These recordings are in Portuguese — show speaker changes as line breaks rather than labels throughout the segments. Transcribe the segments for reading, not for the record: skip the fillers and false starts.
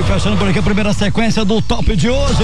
fechando por aqui a primeira sequência do top de hoje.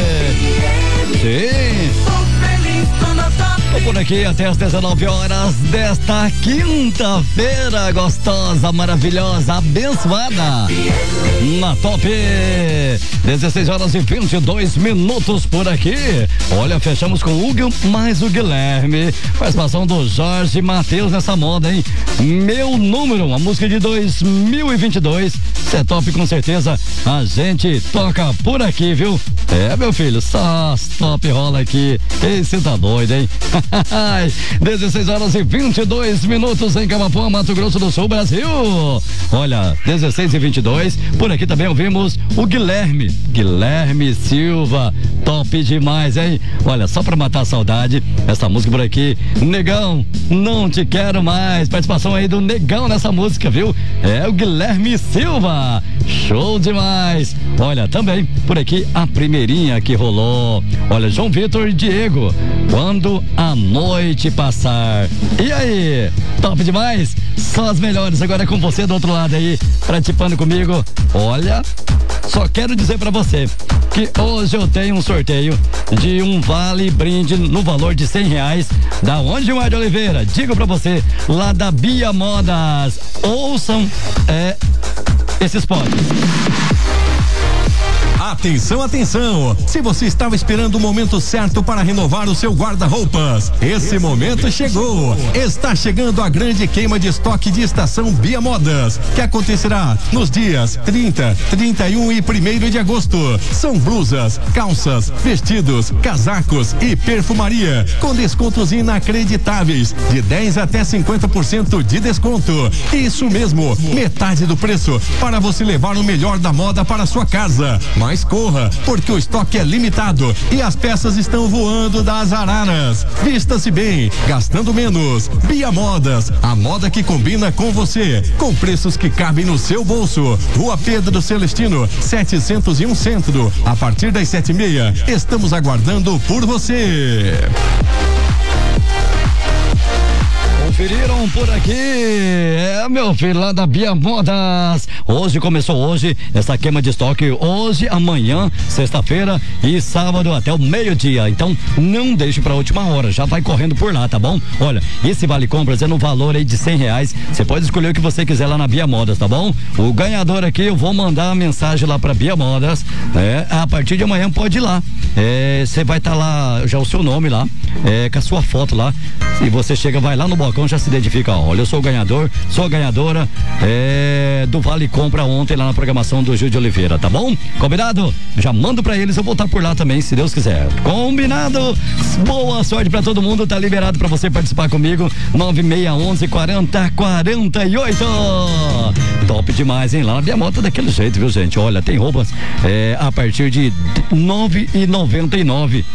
Sim. Tô por aqui até as 19 horas desta quinta-feira gostosa, maravilhosa, abençoada. Na top, 16 horas e 22 minutos por aqui. Olha, fechamos com o Hugo mais o Guilherme. Participação do Jorge Matheus nessa moda, hein? Meu número, uma música de 2022. Isso é top, com certeza. A gente toca por aqui, viu? É, meu filho, só top rola aqui. Ei, você tá doido, hein? 16 horas e 22 minutos em Camapuã, Mato Grosso do Sul, Brasil. Olha, 16 e 22. Por aqui também ouvimos o Guilherme Silva. Top demais, hein? Olha, só pra matar a saudade, essa música por aqui. Negão, não te quero mais. Participação aí do Negão nessa música, viu? É o Guilherme Silva. Show demais. Olha, também por aqui a primeirinha que rolou. Olha, João Vitor e Diego, Quando a Noite Passar. E aí, top demais? Só as melhores. Agora é com você do outro lado aí, participando comigo. Olha, só quero dizer pra você que hoje eu tenho um sorteio de um vale brinde no valor de R$100. Da onde, Mar de Oliveira? Digo pra você, lá da Bia Modas. Ouçam esses potes.
Atenção, atenção! Se você estava esperando o momento certo para renovar o seu guarda-roupas, esse momento chegou! Está chegando a grande queima de estoque de estação Bia Modas, que acontecerá nos dias 30, 31 e 1º de agosto. São blusas, calças, vestidos, casacos e perfumaria, com descontos inacreditáveis, de 10 até 50% de desconto. Isso mesmo, metade do preço, para você levar o melhor da moda para sua casa. Mas corra, porque o estoque é limitado e as peças estão voando das araras. Vista-se bem, gastando menos. Bia Modas, a moda que combina com você, com preços que cabem no seu bolso. Rua Pedro Celestino, 701 Centro. A partir das 7h30, estamos aguardando por você.
Conferiram por aqui, meu filho, lá da Bia Modas. Hoje começou essa queima de estoque, hoje, amanhã, sexta-feira e sábado até o meio-dia. Então não deixe pra última hora, já vai correndo por lá, tá bom? Olha, esse vale compras é no valor aí de R$100. Você pode escolher o que você quiser lá na Bia Modas, tá bom? O ganhador aqui, eu vou mandar a mensagem lá pra Bia Modas, a partir de amanhã pode ir lá. Você vai estar lá, já o seu nome lá, com a sua foto lá. E você chega, vai lá no balcão, já se identifica, olha, eu sou o ganhador, sou a ganhadora do Vale Compra ontem lá na programação do Gil de Oliveira, tá bom? Combinado? Já mando pra eles, eu vou estar por lá também, se Deus quiser. Combinado? Boa sorte pra todo mundo, tá liberado pra você participar comigo, 9611-4048. Top demais, hein? Lá na Bia Moda daquele jeito, viu, gente? Olha, tem roupas a partir de R$9,99.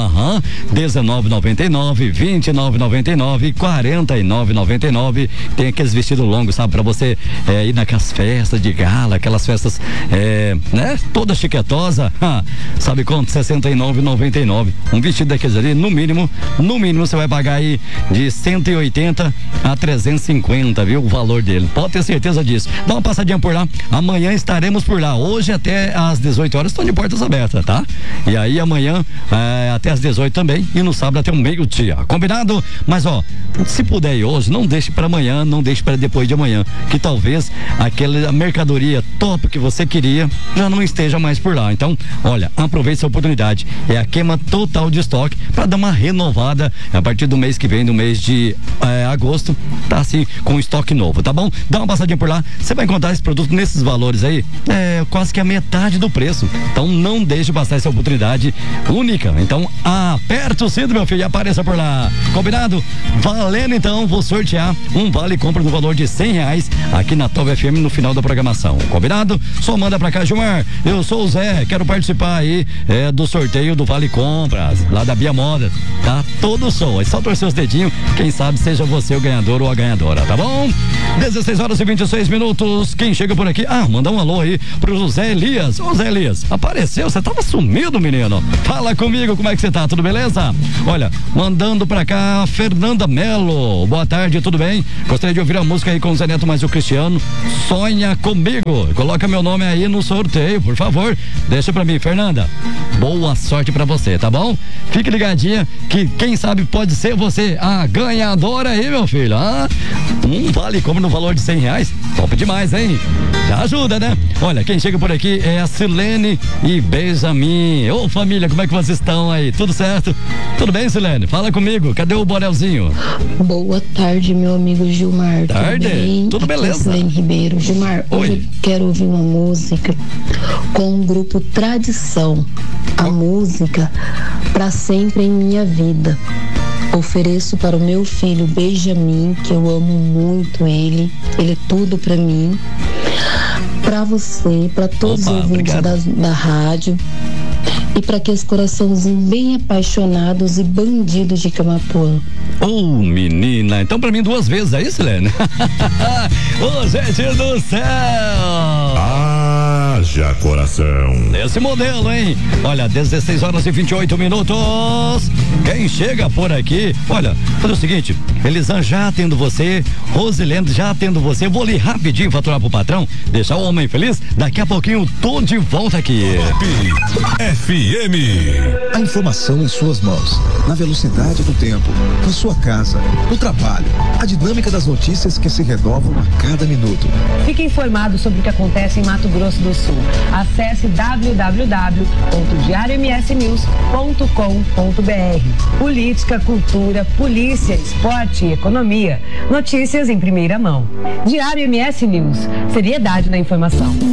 R$19,99, R$29,99, R$49,99. Tem aqueles vestidos longos, sabe? Pra você ir naquelas festas de gala, aquelas festas, toda chiquetosa. Sabe quanto? R$69,99. Um vestido daqueles ali, no mínimo você vai pagar aí de 180 a 350, viu? O valor dele. Pode ter certeza disso. Dá uma passadinha por lá. Amanhã estaremos por lá. Hoje até às 18 horas estão de portas abertas, tá? E aí amanhã até às 18 também. E no sábado até o meio-dia. Combinado? Mas se puder ir hoje, não deixe para amanhã, não deixe para depois de amanhã, que talvez aquela mercadoria top que você queria já não esteja mais por lá. Então, olha, aproveite essa oportunidade. É a queima total de estoque para dar uma renovada a partir do mês que vem, do mês de agosto, tá assim, com estoque novo, tá bom? Dá uma passadinha por lá, você vai encontrar esse produto nesses valores aí, quase que a metade do preço. Então, não deixe passar essa oportunidade única. Então, aperta o cinto, meu filho, e apareça por lá. Combinado? Valendo, então, vou sortear um vale compra no valor de R$100 aqui na Top FM no final da programação. Combinado? Só manda pra cá, Gilmar. Eu sou o Zé, quero participar aí do sorteio do Vale Compras, lá da Bia Moda, tá? Todo show. É só torcer os dedinhos, quem sabe seja você o ganhador ou a ganhadora, tá bom? 16 horas e 26 minutos. Quem chega por aqui? Manda um alô aí pro José Elias. Ô, Zé Elias, apareceu? Você tava sumido, menino. Fala comigo, como é que você tá? Tudo beleza? Olha, mandando pra cá, Fernanda Melo. boa tarde, tudo bem? Gostaria de ouvir a música aí com o Zé Neto mais o Cristiano, Sonha Comigo. Coloca meu nome aí no sorteio, por favor. Deixa pra mim, Fernanda. Boa sorte pra você, tá bom? Fique ligadinha que quem sabe pode ser você a ganhadora aí, meu filho. Vale como no valor de R$100. Top demais, hein? Já ajuda, né? Olha, quem chega por aqui é a Silene e Benjamin. Ô, família, como é que vocês estão aí? Tudo certo? Tudo bem, Silene? Fala comigo. Cadê o Borelzinho?
Boa tarde, meu amigo Gilmar.
Tarde?
Tudo bem?
Tudo beleza?
Silene Ribeiro. Gilmar,
Oi.
hoje eu quero ouvir uma música com o grupo Tradição. A música Pra Sempre em Minha Vida. Ofereço para o meu filho Benjamin, que eu amo muito ele é tudo para mim, para você, para todos os ouvintes da rádio e para aqueles coraçãozinhos bem apaixonados e bandidos de Camapuã.
Menina, então pra mim 2 vezes, é isso, Helena? Ô, gente do céu!
Haja coração.
Esse modelo, hein? Olha, 16h28. Quem chega por aqui, olha, fazer o seguinte, Elisan já atendo você, Rosilene já atendo você, vou ali rapidinho faturar pro patrão, deixar o homem feliz, daqui a pouquinho tô de volta aqui.
FM.
A informação em suas mãos, na velocidade do tempo, na sua casa, no trabalho, a dinâmica das notícias que se renovam a cada minuto.
Fique informado sobre o que acontece em Mato Grosso do Sul. Acesse www.diariomsnews.com.br. Política, cultura, polícia, esporte e economia. Notícias em primeira mão. Diário MS News. Seriedade na informação.